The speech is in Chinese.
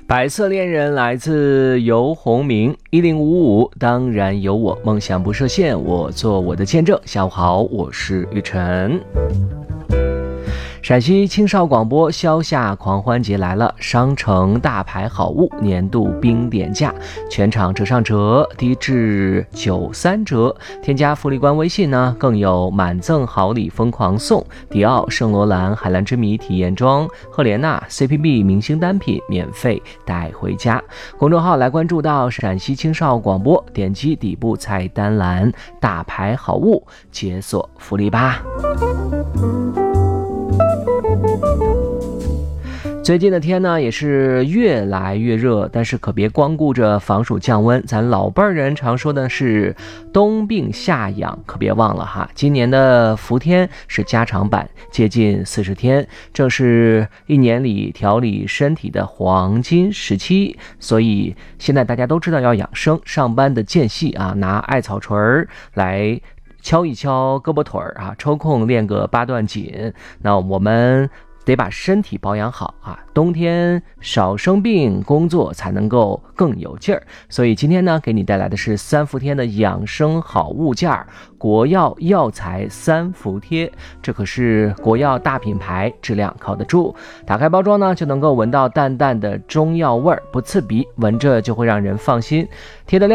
白色恋人来自游鸿明，1055当然有我，梦想不设限，我做我的见证。下午好，我是玉晨。陕西青少广播消夏狂欢节来了，商城大牌好物年度冰点价，全场折上折，低至93折。添加福利官微信呢，更有满赠好礼疯狂送，迪奥、圣罗兰、海蓝之谜体验装、赫莲娜、CPB 明星单品免费带回家。公众号来关注到陕西青少广播，点击底部菜单栏大牌好物，解锁福利吧。最近的天呢也是越来越热，但是可别光顾着防暑降温，咱老辈人常说的是冬病夏养，可别忘了哈。今年的伏天是加长版，接近40天，正是一年里调理身体的黄金时期。所以现在大家都知道要养生，上班的间隙啊，拿艾草锤来敲一敲胳膊腿啊，抽空练个8段锦。那我们得把身体保养好啊，冬天少生病，工作才能够更有劲儿。所以今天呢，给你带来的是3伏天的养生好物件儿，国药药材3伏贴，这可是国药大品牌，质量靠得住。打开包装呢，就能够闻到淡淡的中药味儿，不刺鼻，闻着就会让人放心。贴的料